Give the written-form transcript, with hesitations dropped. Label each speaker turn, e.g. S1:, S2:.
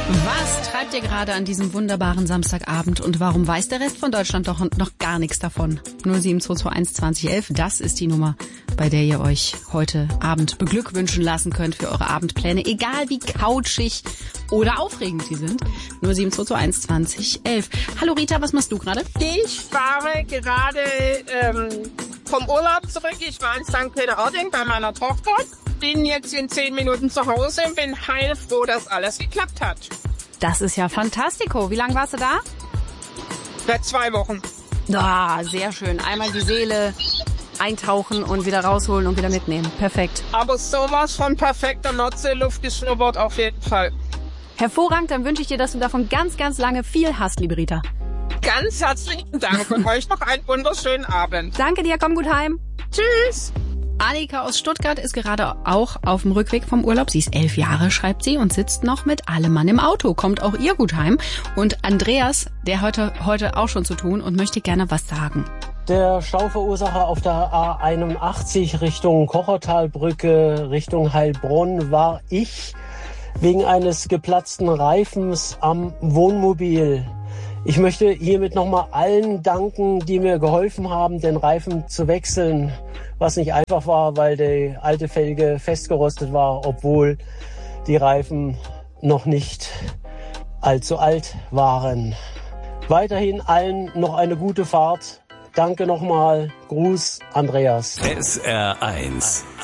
S1: Was treibt ihr gerade an diesem wunderbaren Samstagabend und warum weiß der Rest von Deutschland doch noch gar nichts davon? 07221 2011, das ist die Nummer, bei der ihr euch heute Abend beglückwünschen lassen könnt für eure Abendpläne, egal wie couchig oder aufregend sie sind. 07221 2011. Hallo Rita, was machst du gerade?
S2: Ich fahre gerade vom Urlaub zurück. Ich war in St. Peter-Ording bei meiner Tochter. Bin jetzt in 10 Minuten zu Hause und bin heilfroh, dass alles geklappt hat.
S1: Das ist ja fantastico. Wie lange warst du da?
S2: Seit 2 Wochen.
S1: Ah, sehr schön. Einmal die Seele eintauchen und wieder rausholen und wieder mitnehmen. Perfekt.
S2: Aber sowas von perfekter Nordseeluft geschnuppert auf jeden Fall.
S1: Hervorragend, dann wünsche ich dir, dass du davon ganz, ganz lange viel hast, liebe Rita.
S2: Ganz herzlichen Dank und euch noch einen wunderschönen Abend.
S1: Danke dir, komm gut heim.
S2: Tschüss.
S1: Annika aus Stuttgart ist gerade auch auf dem Rückweg vom Urlaub. Sie ist 11 Jahre, schreibt sie, und sitzt noch mit allem Mann im Auto. Kommt auch ihr gut heim. Und Andreas, der heute auch schon zu tun und möchte gerne was sagen.
S3: Der Stauverursacher auf der A81 Richtung Kochertalbrücke, Richtung Heilbronn war ich wegen eines geplatzten Reifens am Wohnmobil. Ich möchte hiermit nochmal allen danken, die mir geholfen haben, den Reifen zu wechseln, was nicht einfach war, weil die alte Felge festgerostet war, obwohl die Reifen noch nicht allzu alt waren. Weiterhin allen noch eine gute Fahrt. Danke nochmal. Gruß, Andreas.
S4: SR1